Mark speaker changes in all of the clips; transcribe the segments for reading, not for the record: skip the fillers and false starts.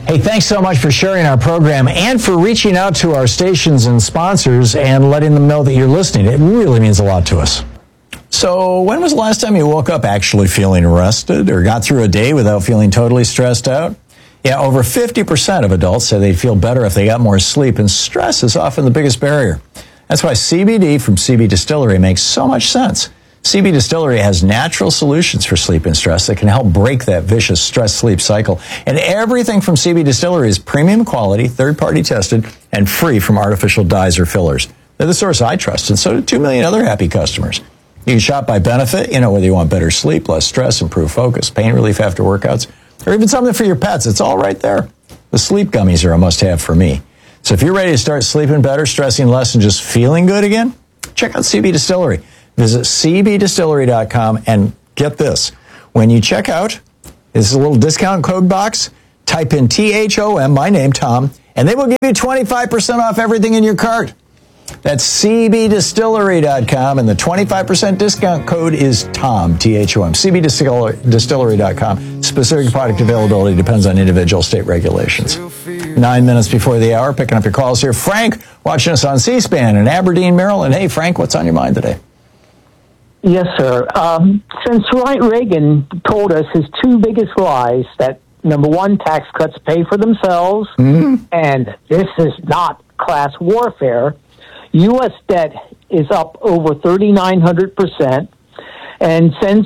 Speaker 1: Hey, thanks so much for sharing our program and for reaching out to our stations and sponsors and letting them know that you're listening. It really means a lot to us. So when was the last time you woke up actually feeling rested or got through a day without feeling totally stressed out? Yeah, over 50% of adults say they'd feel better if they got more sleep, and stress is often the biggest barrier. That's why CBD from CB Distillery makes so much sense. CB Distillery has natural solutions for sleep and stress that can help break that vicious stress-sleep cycle. And everything from CB Distillery is premium quality, third-party tested, and free from artificial dyes or fillers. They're the source I trust, and so do 2 million other happy customers. You can shop by benefit, whether you want better sleep, less stress, improved focus, pain relief after workouts, or even something for your pets. It's all right there. The sleep gummies are a must-have for me. So if you're ready to start sleeping better, stressing less, and just feeling good again, check out CB Distillery. Visit cbdistillery.com and get this. When you check out, there's a little discount code box. Type in THOM, my name, Tom, and they will give you 25% off everything in your cart. That's cbdistillery.com, and the 25% discount code is TOM, T-H-O-M, cbdistillery.com. Specific product availability depends on individual state regulations. 9 minutes before the hour, picking up your calls here. Frank, watching us on C-SPAN in Aberdeen, Maryland. Hey, Frank, what's on your mind today?
Speaker 2: Yes, sir. Since Reagan told us his two biggest lies, that number one, tax cuts pay for themselves, and this is not class warfare, U.S. debt is up over 3,900%, and since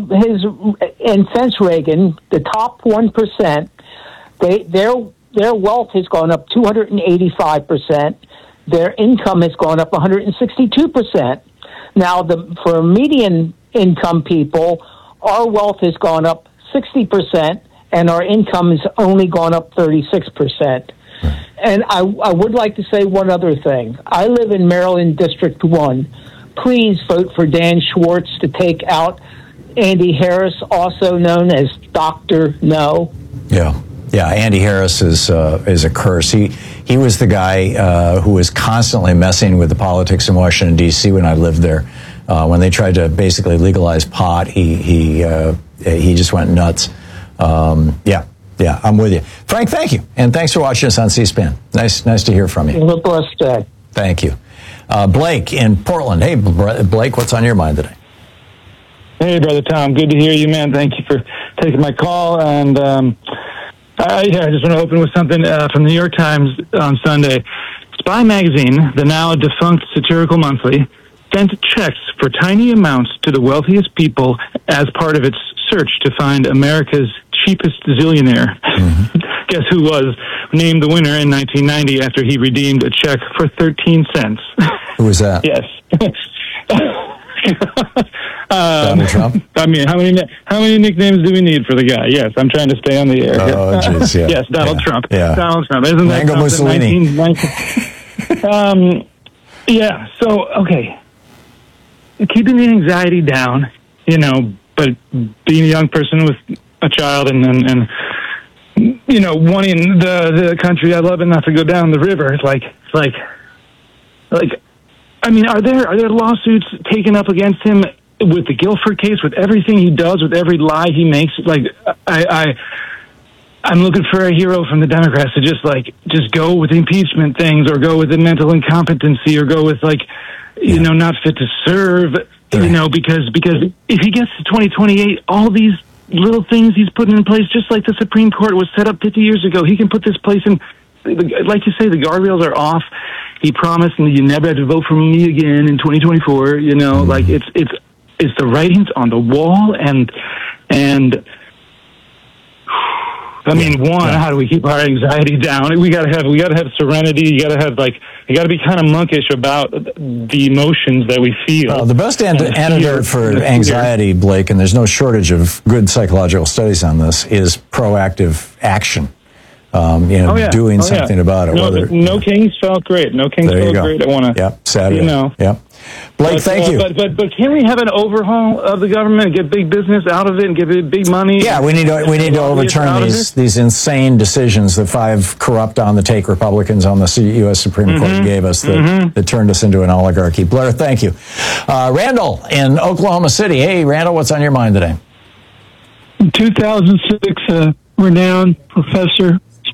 Speaker 2: Reagan, the top 1%, their wealth has gone up 285%. Their income has gone up 162%. Now, for median income people, our wealth has gone up 60%, and our income has only gone up 36%. And I would like to say one other thing. I live in Maryland District 1. Please vote for Dan Schwartz to take out Andy Harris, also known as Dr. No.
Speaker 1: Yeah, Andy Harris is a curse. He was the guy who was constantly messing with the politics in Washington, D.C. when I lived there. When they tried to basically legalize pot, he just went nuts. Yeah, I'm with you. Frank, thank you. And thanks for watching us on C-SPAN. Nice to hear from you.
Speaker 2: Have a blessed day.
Speaker 1: Thank you. Blake in Portland. Hey, Blake, what's on your mind today?
Speaker 3: Hey, Brother Tom. Good to hear you, man. Thank you for taking my call. And I just want to open with something from the New York Times on Sunday. Spy Magazine, the now defunct satirical monthly, sent checks for tiny amounts to the wealthiest people as part of its search to find America's cheapest zillionaire. Guess who was named the winner in 1990 after he redeemed a check for 13 cents?
Speaker 1: Who was that?
Speaker 3: Yes.
Speaker 1: Donald Trump?
Speaker 3: I mean, how many nicknames do we need for the guy? Yes, I'm trying to stay on the air.
Speaker 1: Oh, jeez, yeah.
Speaker 3: Yes, Donald Trump.
Speaker 1: Yeah.
Speaker 3: Donald Trump. Isn't that
Speaker 1: Mango Mussolini.
Speaker 3: Yeah, so, okay. Keeping the anxiety down, but being a young person with a child and wanting the country I love and not to go down the river, it's like I mean, are there lawsuits taken up against him with the Guilford case, with everything he does, with every lie he makes? Like, I'm looking for a hero from the Democrats to just go with impeachment things, or go with the mental incompetency, or go with not fit to serve, because if he gets to 2028, all these little things he's putting in place, just like the Supreme Court was set up 50 years ago, he can put this place in. Like you say, the guardrails are off. He promised, and you never have to vote for me again in 2024. It's the writings on the wall, and I mean, how do we keep our anxiety down? We gotta have serenity. You gotta be kind of monkish about the emotions that we feel.
Speaker 1: Well, the best antidote for anxiety, Blake, and there's no shortage of good psychological studies on this, is proactive action. Doing something about it.
Speaker 3: No Kings felt great. No Kings felt great. I want to.
Speaker 1: Yep, Saturday. Yep. Blake, thank you.
Speaker 3: But can we have an overhaul of the government and get big business out of it and give it big money?
Speaker 1: Yeah, we need to overturn these insane decisions that 5 corrupt on the take Republicans on the U.S. Supreme Court gave us that turned us into an oligarchy. Blair, thank you. Randall in Oklahoma City. Hey, Randall, what's on your mind today?
Speaker 4: In 2006, a renowned professor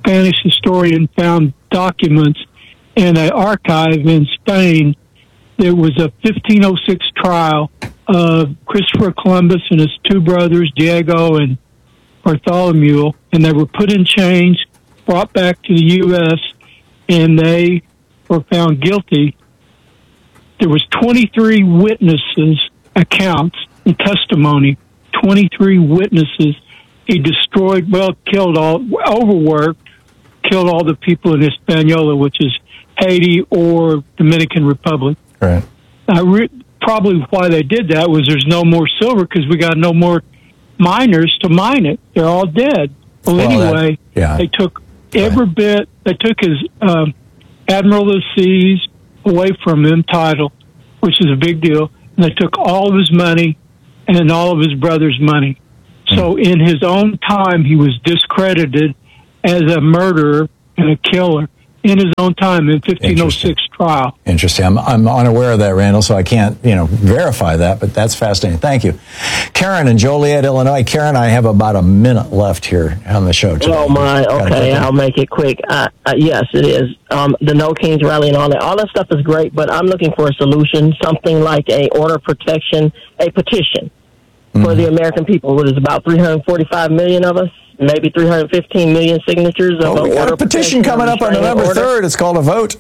Speaker 4: Spanish historian found documents in an archive in Spain. There was a 1506 trial of Christopher Columbus and his two brothers, Diego and Bartholomew, and they were put in chains, brought back to the U.S., and they were found guilty. There was 23 witnesses, accounts, and testimony, 23 witnesses. He destroyed, overworked, killed all the people in Hispaniola, which is Haiti or Dominican Republic.
Speaker 1: Right.
Speaker 4: Probably why they did that was there's no more silver because we got no more miners to mine it. They're all dead. Well anyway, they took every bit. They took his Admiral of the Seas away from him title, which is a big deal. And they took all of his money and all of his brother's money. So in his own time, he was discredited as a murderer and a killer in his own time in 1506 trial.
Speaker 1: Interesting. I'm unaware of that, Randall, so I can't, verify that, but that's fascinating. Thank you. Karen in Joliet, Illinois. Karen, I have about a minute left here on the show today.
Speaker 5: Oh, my. Okay, I'll make it quick. Yes, it is. The No Kings rally and all that stuff is great, but I'm looking for a solution, something like a order of protection, a petition for the American people. What is about 345 million of us? Maybe 315 million signatures.
Speaker 1: We got a petition coming up on November 3rd. It's called a vote.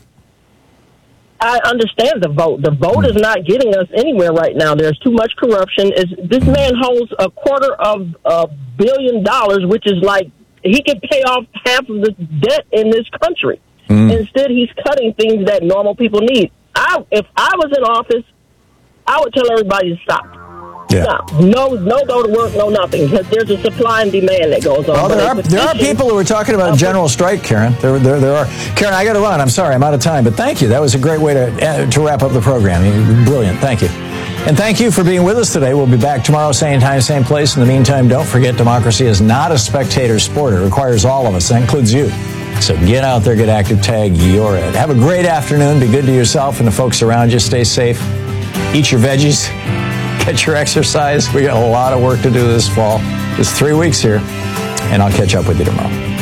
Speaker 5: I understand the vote. The vote is not getting us anywhere right now. There's too much corruption. This man holds $250 million, which is like he could pay off half of the debt in this country. Instead, he's cutting things that normal people need. If I was in office, I would tell everybody to stop.
Speaker 1: Yeah.
Speaker 5: No go to work, no nothing, because there's a supply and demand that goes on.
Speaker 1: Well, there are people who are talking about general strike, Karen. There are. Karen, I got to run. I'm sorry, I'm out of time, but thank you. That was a great way to wrap up the program. Brilliant. Thank you. And thank you for being with us today. We'll be back tomorrow, same time, same place. In the meantime, don't forget, democracy is not a spectator sport. It requires all of us. That includes you. So get out there, get active, tag your ed. Have a great afternoon. Be good to yourself and the folks around you. Stay safe. Eat your veggies. Get your exercise. We got a lot of work to do this fall. It's 3 weeks here, and I'll catch up with you tomorrow.